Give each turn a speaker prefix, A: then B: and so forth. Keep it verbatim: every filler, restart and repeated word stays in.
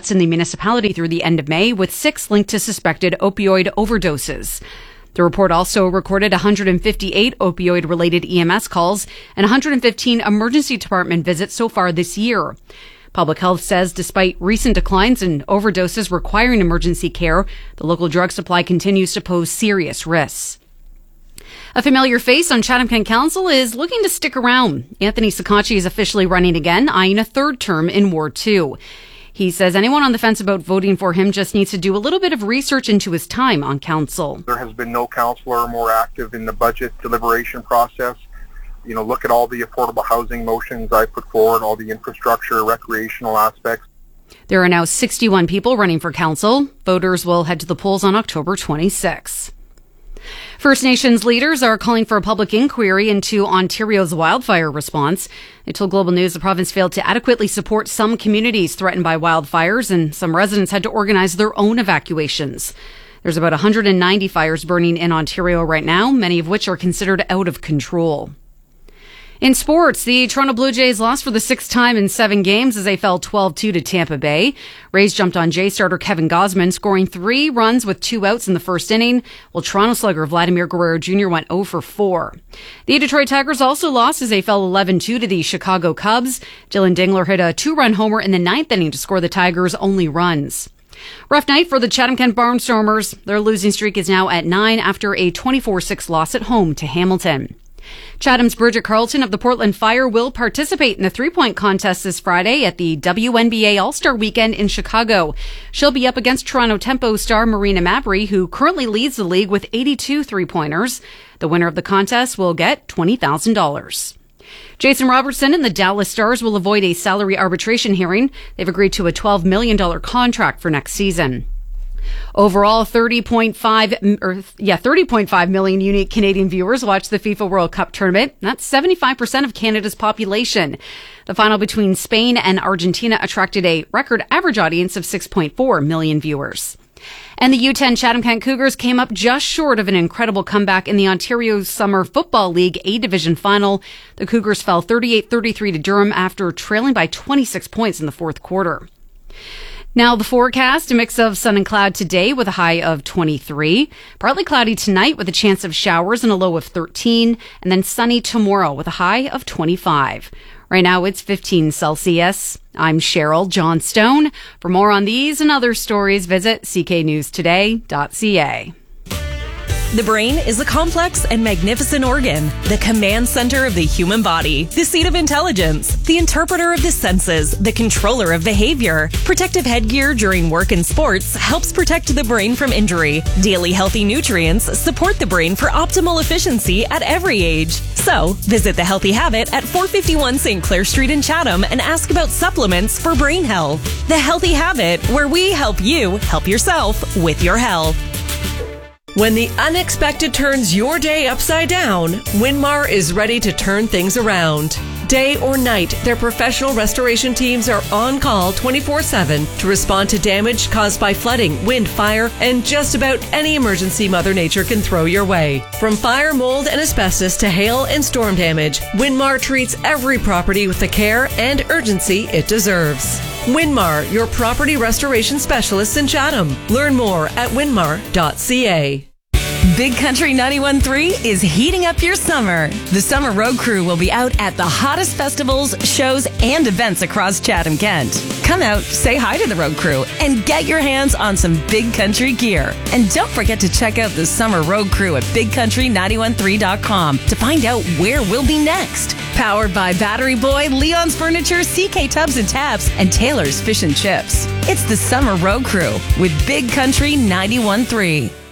A: deaths in the municipality through the end of May, with six linked to suspected opioid overdoses. The report also recorded one hundred fifty-eight opioid-related E M S calls and one hundred fifteen emergency department visits so far this year. Public Health says despite recent declines in overdoses requiring emergency care, the local drug supply continues to pose serious risks. A familiar face on Chatham-Kent Council is looking to stick around. Anthony Sacacci is officially running again, eyeing a third term in Ward two. He says anyone on the fence about voting for him just needs to do a little bit of research into his time on council.
B: There has been no councillor more active in the budget deliberation process. You know, look at all the affordable housing motions I put forward, all the infrastructure, recreational aspects.
A: There are now sixty-one people running for council. Voters will head to the polls on October twenty-sixth. First Nations leaders are calling for a public inquiry into Ontario's wildfire response. They told Global News the province failed to adequately support some communities threatened by wildfires, and some residents had to organize their own evacuations. There's about one hundred ninety fires burning in Ontario right now, many of which are considered out of control. In sports, the Toronto Blue Jays lost for the sixth time in seven games as they fell twelve two to Tampa Bay. Rays jumped on Jay starter Kevin Gausman, scoring three runs with two outs in the first inning, while Toronto slugger Vladimir Guerrero Junior went oh for four. The Detroit Tigers also lost as they fell eleven two to the Chicago Cubs. Dylan Dingler hit a two-run homer in the ninth inning to score the Tigers' only runs. Rough night for the Chatham-Kent Barnstormers. Their losing streak is now at nine after a twenty-four six loss at home to Hamilton. Chatham's Bridget Carlton of the Portland Fire will participate in the three-point contest this Friday at the W N B A All-Star Weekend in Chicago. She'll be up against Toronto Tempo star Marina Mabrey, who currently leads the league with eighty-two three-pointers. The winner of the contest will get twenty thousand dollars. Jason Robertson and the Dallas Stars will avoid a salary arbitration hearing. They've agreed to a twelve million dollars contract for next season. Overall, thirty point five or yeah, thirty point five million unique Canadian viewers watched the FIFA World Cup tournament. That's seventy-five percent of Canada's population. The final between Spain and Argentina attracted a record average audience of six point four million viewers. And the U ten Chatham-Kent Cougars came up just short of an incredible comeback in the Ontario Summer Football League A Division final. The Cougars fell thirty-eight thirty-three to Durham after trailing by twenty-six points in the fourth quarter. Now the forecast, a mix of sun and cloud today with a high of twenty-three. Partly cloudy tonight with a chance of showers and a low of thirteen. And then sunny tomorrow with a high of twenty-five. Right now it's fifteen Celsius. I'm Cheryl Johnstone. For more on these and other stories, visit c k news today dot c a.
C: The brain is a complex and magnificent organ, the command center of the human body, the seat of intelligence, the interpreter of the senses, the controller of behavior. Protective headgear during work and sports helps protect the brain from injury. Daily healthy nutrients support the brain for optimal efficiency at every age. So, visit The Healthy Habit at four fifty-one Saint Clair Street in Chatham and ask about supplements for brain health. The Healthy Habit, where we help you help yourself with your health.
D: When the unexpected turns your day upside down, Winmar is ready to turn things around. Day or night, their professional restoration teams are on call twenty-four seven to respond to damage caused by flooding, wind, fire, and just about any emergency Mother Nature can throw your way. From fire, mold, and asbestos to hail and storm damage, Winmar treats every property with the care and urgency it deserves. Winmar, your property restoration specialists in Chatham. Learn more at winmar dot c a.
C: Big Country ninety-one point three is heating up your summer. The Summer Road Crew will be out at the hottest festivals, shows, and events across Chatham-Kent. Come out, say hi to the Road Crew, and get your hands on some Big Country gear. And don't forget to check out the Summer Road Crew at big country nine one three dot com to find out where we'll be next. Powered by Battery Boy, Leon's Furniture, C K Tubs and Taps, and Taylor's Fish and Chips. It's the Summer Road Crew with Big Country ninety-one point three.